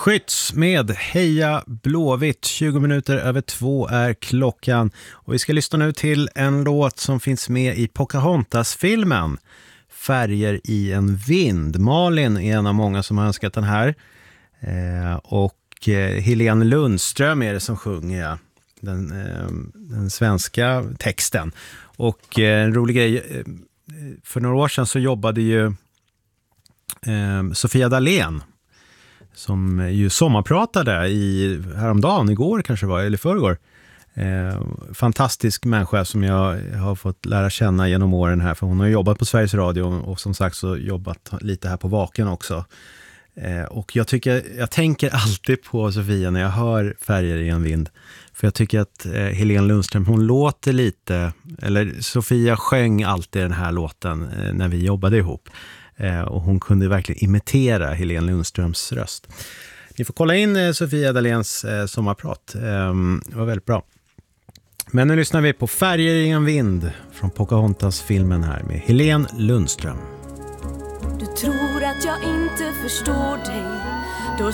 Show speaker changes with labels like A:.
A: Skytts med Heja Blåvitt. 20 minuter över 2 är klockan. Och vi ska lyssna nu till en låt som finns med i Pocahontas-filmen. Färger i en vind. Malin är en av många som har önskat den här. Helene Lundström är det som sjunger den svenska texten. Och en rolig grej, för några år sedan så jobbade ju Sofia Dalén som ju sommarpratade häromdagen, igår kanske var, eller förrgår. Fantastisk människa som jag har fått lära känna genom åren här, för hon har jobbat på Sveriges Radio och som sagt så jobbat lite här på Vaken också. Och jag tänker alltid på Sofia när jag hör Färger i en vind. För jag tycker att Helene Lundström, hon låter lite, eller Sofia sjöng alltid den här låten när vi jobbade ihop. Och hon kunde verkligen imitera Helene Lundströms röst. Ni får kolla in Sofia Daléns sommarprat. Det var väldigt bra. Men nu lyssnar vi på Färger i en vind från Pocahontas-filmen här med Helene Lundström.
B: Du tror att jag inte förstår dig, då